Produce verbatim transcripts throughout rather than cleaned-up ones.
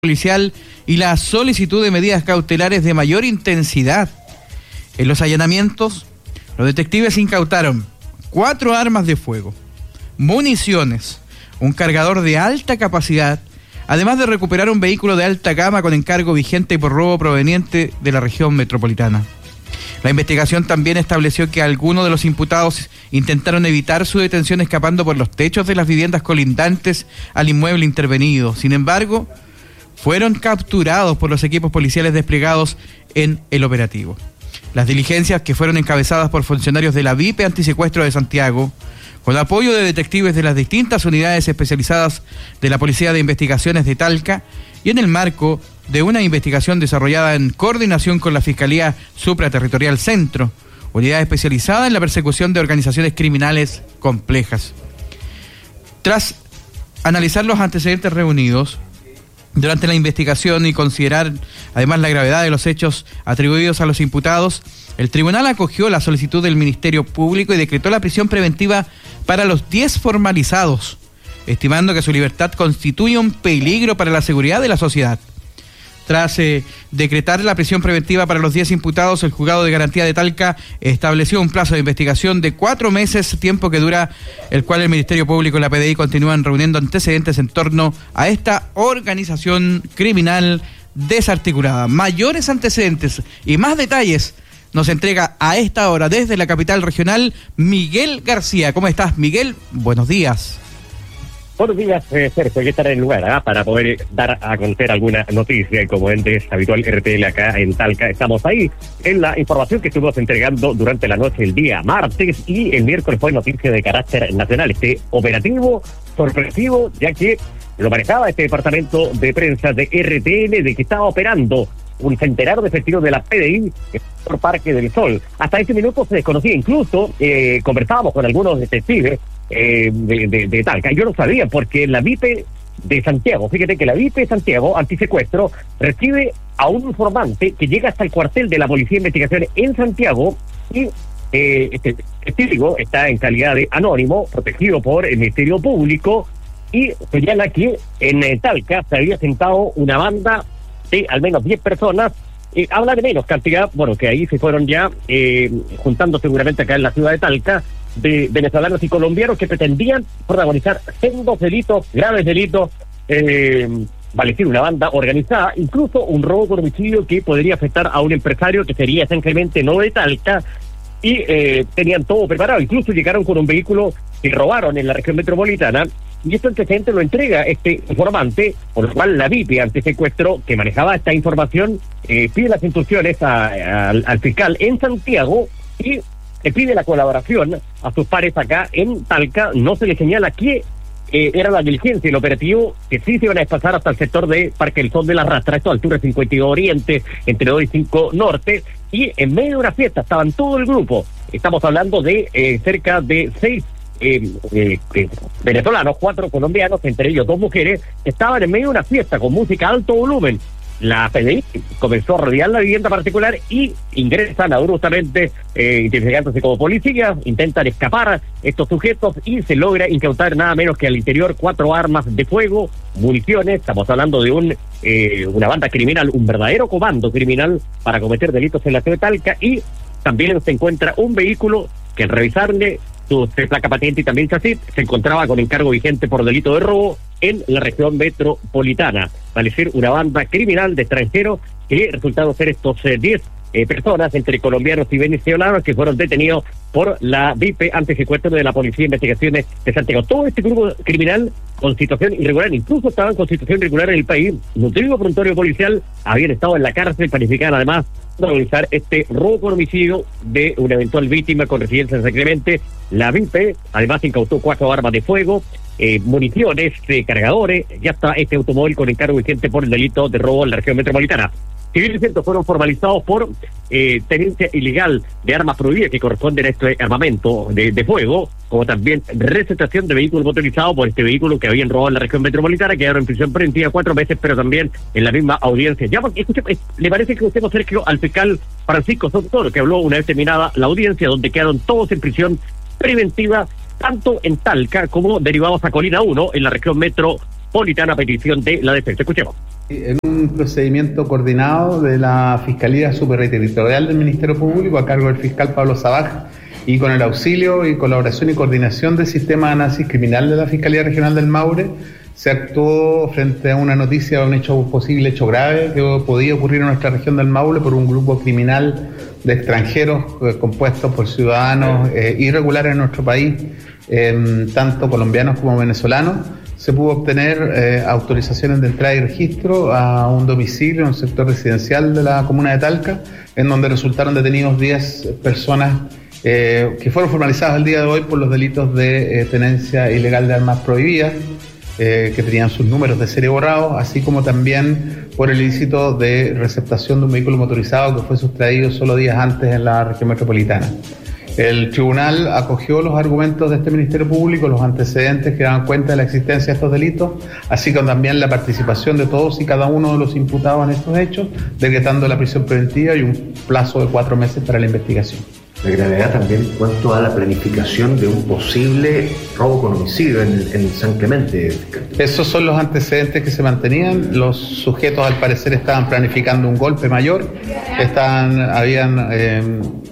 policial y la solicitud de medidas cautelares de mayor intensidad. En los allanamientos, los detectives incautaron cuatro armas de fuego, municiones, un cargador de alta capacidad, además de recuperar un vehículo de alta gama con encargo vigente por robo proveniente de la región metropolitana. La investigación también estableció que algunos de los imputados intentaron evitar su detención escapando por los techos de las viviendas colindantes al inmueble intervenido. Sin embargo, fueron capturados por los equipos policiales desplegados en el operativo. Las diligencias, que fueron encabezadas por funcionarios de la V I P Antisecuestro de Santiago, con apoyo de detectives de las distintas unidades especializadas de la Policía de Investigaciones de Talca, y en el marco de una investigación desarrollada en coordinación con la Fiscalía Supraterritorial Centro, unidad especializada en la persecución de organizaciones criminales complejas. Tras analizar los antecedentes reunidos durante la investigación y considerar además la gravedad de los hechos atribuidos a los imputados, el tribunal acogió la solicitud del Ministerio Público y decretó la prisión preventiva para los diez formalizados, estimando que su libertad constituye un peligro para la seguridad de la sociedad. Tras eh, decretar la prisión preventiva para los diez imputados, el Juzgado de Garantía de Talca estableció un plazo de investigación de cuatro meses, tiempo que dura el cual el Ministerio Público y la P D I continúan reuniendo antecedentes en torno a esta organización criminal desarticulada. Mayores antecedentes y más detalles nos entrega a esta hora desde la capital regional Miguel García. ¿Cómo estás, Miguel? Buenos días. Buenos días, eh, Sergio, hay que estar en el lugar ¿eh? para poder dar a conocer alguna noticia, y como es habitual R T L acá en Talca, estamos ahí en la información que estuvimos entregando durante la noche el día martes, y el miércoles fue noticia de carácter nacional, este operativo sorpresivo, ya que lo manejaba este departamento de prensa de R T L, de que estaba operando un centenar de efectivos de la P D I por Parque del Sol. Hasta ese minuto se desconocía, incluso eh, conversábamos con algunos detectives eh, de, de, de Talca. Yo no sabía, porque la V I P de Santiago, fíjate que la V I P de Santiago, Antisecuestro, recibe a un informante que llega hasta el cuartel de la Policía de Investigaciones en Santiago, y eh, este testigo está en calidad de anónimo, protegido por el Ministerio Público, y señala que en eh, Talca se había sentado una banda de al menos diez personas. Eh, habla de menos cantidad, bueno, que ahí se fueron ya eh, juntando seguramente acá en la ciudad de Talca, de venezolanos y colombianos que pretendían protagonizar sendos delitos, graves delitos, eh, vale decir, una banda organizada, incluso un robo por homicidio que podría afectar a un empresario que sería esencialmente no de Talca, y eh, tenían todo preparado. Incluso llegaron con un vehículo que robaron en la región metropolitana, y este antecedente lo entrega este informante, por lo cual la V I P Antisecuestro, que manejaba esta información, eh, pide las instrucciones a, a, al fiscal en Santiago, y le pide la colaboración a sus pares acá en Talca. No se le señala que eh, era la diligencia, el operativo, que sí se iban a desplazar hasta el sector de Parque del Sol de la Rastra, esto a altura cincuenta y dos Oriente, entre dos y cinco Norte, y en medio de una fiesta estaban todo el grupo. Estamos hablando de eh, cerca de seis Eh, eh, eh, venezolanos, cuatro colombianos, entre ellos dos mujeres, estaban en medio de una fiesta con música a alto volumen. La P D I comenzó a rodear la vivienda particular y ingresan abruptamente, eh, identificándose como policía, intentan escapar estos sujetos y se logra incautar nada menos que al interior cuatro armas de fuego, municiones. Estamos hablando de un eh, una banda criminal, un verdadero comando criminal para cometer delitos en la ciudad de Talca, y también se encuentra un vehículo que, al revisarle su placa patente y también chasis, se encontraba con encargo vigente por delito de robo en la región metropolitana. Vale decir, una banda criminal de extranjeros que resultaron ser estos diez eh, eh, personas, entre colombianos y venezolanos, que fueron detenidos por la V I P Antisecuestro de la Policía de Investigaciones de Santiago. Todo este grupo criminal con situación irregular, incluso estaban con situación irregular en el país, nutrido prontuario policial, habían estado en la cárcel, planificaban además realizar este robo por homicidio de una eventual víctima con residencia en San Clemente. La V I P además incautó cuatro armas de fuego, eh, municiones, eh, cargadores, ya está este automóvil con encargo vigente por el delito de robo en la región metropolitana. Si bien es cierto, fueron formalizados por eh, tenencia ilegal de armas prohibidas que corresponden a este armamento de, de fuego, como también receptación de vehículo motorizado por este vehículo que habían robado en la región metropolitana, quedaron en prisión preventiva cuatro meses, pero también en la misma audiencia. Ya, porque, escuche, ¿le parece que escuchemos, Sergio, al fiscal Francisco Sotoro, que habló una vez terminada la audiencia, donde quedaron todos en prisión preventiva, tanto en Talca como derivados a Colina uno, en la región metro metropolitana a petición de la defensa. Escuchemos. En un procedimiento coordinado de la Fiscalía Superterritorial del Ministerio Público a cargo del fiscal Pablo Sabaj y con el auxilio y colaboración y coordinación del sistema de análisis criminal de la Fiscalía Regional del Maule, se actuó frente a una noticia de un hecho posible, hecho grave, que podía ocurrir en nuestra región del Maule por un grupo criminal de extranjeros eh, compuestos por ciudadanos eh, irregulares en nuestro país, eh, tanto colombianos como venezolanos. Se pudo obtener eh, autorizaciones de entrada y registro a un domicilio en un sector residencial de la comuna de Talca, en donde resultaron detenidos diez personas eh, que fueron formalizadas el día de hoy por los delitos de eh, tenencia ilegal de armas prohibidas, eh, que tenían sus números de serie borrados, así como también por el ilícito de receptación de un vehículo motorizado que fue sustraído solo días antes en la región metropolitana. El tribunal acogió los argumentos de este Ministerio Público, los antecedentes que daban cuenta de la existencia de estos delitos, así como también la participación de todos y cada uno de los imputados en estos hechos, decretando la prisión preventiva y un plazo de cuatro meses para la investigación. La gravedad también en cuanto a la planificación de un posible robo con homicidio en, en San Clemente. Esos son los antecedentes que se mantenían. Los sujetos al parecer estaban planificando un golpe mayor, estaban, habían eh,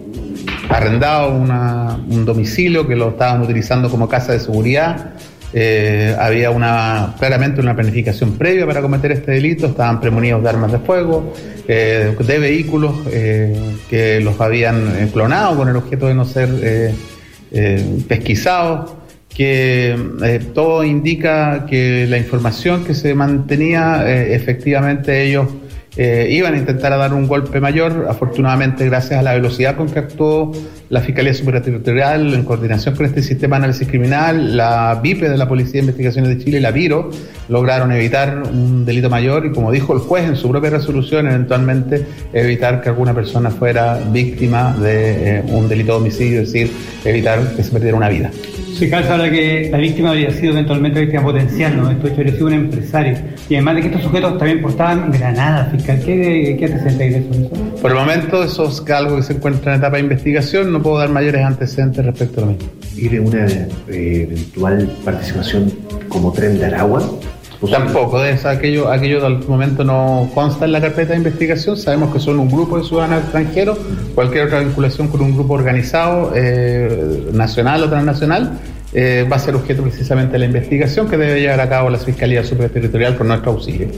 arrendado una, un domicilio que lo estaban utilizando como casa de seguridad. Eh, había una claramente una planificación previa para cometer este delito, estaban premonidos de armas de fuego, eh, de vehículos eh, que los habían clonado con el objeto de no ser eh, eh, pesquisados, que eh, todo indica que la información que se mantenía, eh, efectivamente ellos Eh, iban a intentar a dar un golpe mayor. Afortunadamente, gracias a la velocidad con que actuó la Fiscalía Superterritorial en coordinación con este sistema de análisis criminal, la V I P E de la Policía de Investigaciones de Chile y la Viro lograron evitar un delito mayor y, como dijo el juez en su propia resolución, eventualmente evitar que alguna persona fuera víctima de eh, un delito de homicidio, es decir, evitar que se perdiera una vida. Se calza ahora que la víctima habría sido eventualmente víctima potencial, ¿no? Esto habría sido un empresario. Y además de que estos sujetos también portaban granadas, fiscal. ¿Qué, qué antecedentes hay de eso, eso? Por el momento, eso es algo que se encuentra en etapa de investigación. No puedo dar mayores antecedentes respecto a lo mismo. ¿Y de una eh, eventual participación como Tren de Aragua? Tampoco, de eso, aquello, aquello al momento no consta en la carpeta de investigación. Sabemos que son un grupo de ciudadanos extranjeros. Cualquier otra vinculación con un grupo organizado, eh, nacional o transnacional, eh, va a ser objeto precisamente de la investigación que debe llevar a cabo la Fiscalía Superterritorial con nuestro auxilio.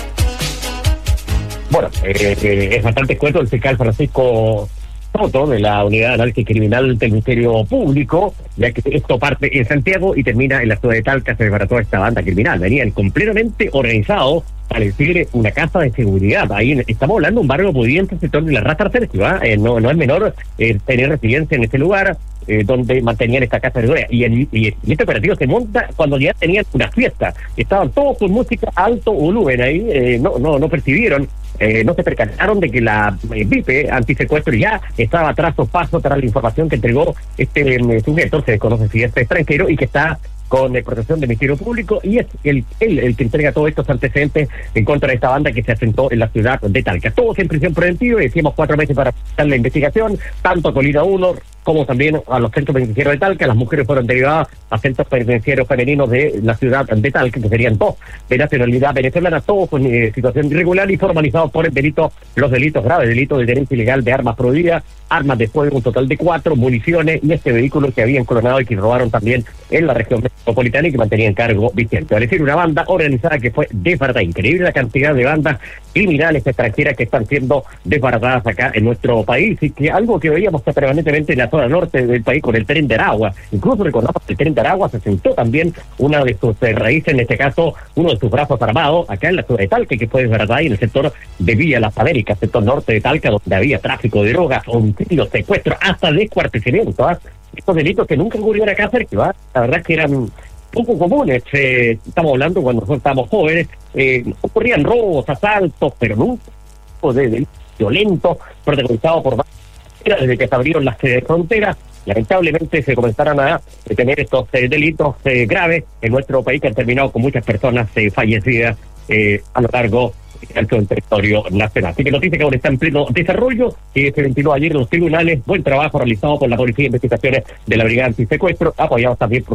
Bueno, eh, eh, es bastante cuento el fiscal Francisco Soto de la Unidad de Análisis Criminal del Ministerio Público, ya que esto parte en Santiago y termina en la ciudad de Talca. Se desbarató esta banda criminal. Venían completamente organizados para decir una casa de seguridad. Ahí en, estamos hablando de un barrio pudiente, el sector de la Raza Arcética, ¿eh? no, no es menor eh, tener residencia en este lugar, eh, donde mantenían esta casa de seguridad. Y, en, y, y este operativo se monta cuando ya tenían una fiesta. Estaban todos con música a alto volumen ahí, eh, no, no, no percibieron, eh, no se percataron de que la eh, V I P E antisecuestro ya estaba tras o paso tras la información que entregó este eh, sujeto, se desconoce si es extranjero, y que está con eh, protección del Ministerio Público, y es el, el, el que entrega todos estos antecedentes en contra de esta banda que se asentó en la ciudad de Talca. Todos en prisión preventiva, y decíamos cuatro meses para hacer la investigación, tanto a Colina uno como también a los centros penitenciarios de Talca. Las mujeres fueron derivadas a centros penitenciarios femeninos de la ciudad de Talca, que serían dos de nacionalidad venezolana, todos con eh, situación irregular y formalizados por el delito, los delitos graves, delito de tenencia ilegal de armas prohibidas, armas de fuego, un total de cuatro, municiones y este vehículo que habían clonado y que robaron también en la región metropolitana y que mantenían cargo vigente. Es decir, una banda organizada que fue desbaratada. Increíble la cantidad de bandas criminales extranjeras que están siendo desbaratadas acá en nuestro país, y que algo que veíamos permanentemente en la zona norte del país con el Tren de Aragua. Incluso recordamos que el Tren de Aragua se sentó también una de sus eh, raíces, en este caso uno de sus brazos armados, acá en la ciudad de Talca, que fue desbaratada, y en el sector de Villa Las Américas, sector norte de Talca, donde había tráfico de drogas, homicidios, secuestros, hasta descuartizamiento. ¿eh? Estos delitos que nunca ocurrieron acá cerca, ¿eh? La verdad es que eran poco comunes. Eh, estamos hablando cuando nosotros estábamos jóvenes, eh, ocurrían robos, asaltos, pero nunca de delitos violentos protagonizados por desde que se abrieron las eh, fronteras. Lamentablemente se comenzaron a eh, tener estos eh, delitos eh, graves en nuestro país, que han terminado con muchas personas eh, fallecidas eh, a lo largo del territorio nacional. Así que noticia que aún está en pleno desarrollo, que se ventiló ayer en los tribunales. Buen trabajo realizado por la Policía de Investigaciones de la Brigada Antisecuestro, apoyados también por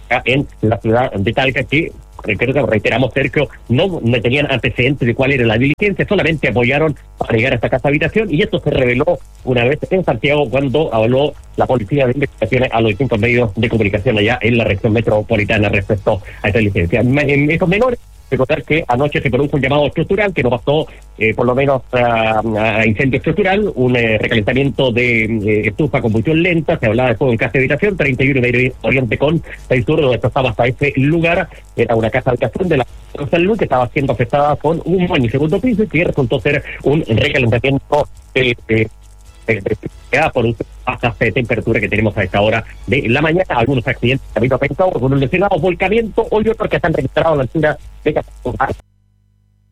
en la ciudad de Talca, que creo que reiteramos, Sergio, no, no tenían antecedentes de cuál era la diligencia, solamente apoyaron para llegar a esta casa habitación, y esto se reveló una vez en Santiago cuando habló la Policía de Investigaciones a los distintos medios de comunicación allá en la región metropolitana respecto a esta diligencia. En estos menores, recordar que anoche se produjo un llamado estructural que no pasó eh, por lo menos a, a incendio estructural, un eh, recalentamiento de eh, estufa a combustión lenta, se hablaba de fuego en casa de habitación, treinta y uno de Oriente con seis Sur, donde estaba hasta ese lugar, era una casa de habitación de la salud que estaba siendo afectada con un buen y segundo piso, y que resultó ser un recalentamiento de, de por un bajas de temperatura que tenemos a esta hora de la mañana. Algunos accidentes también afectados con un lesionado, volcamiento, hoy otros que están registrados a la altura de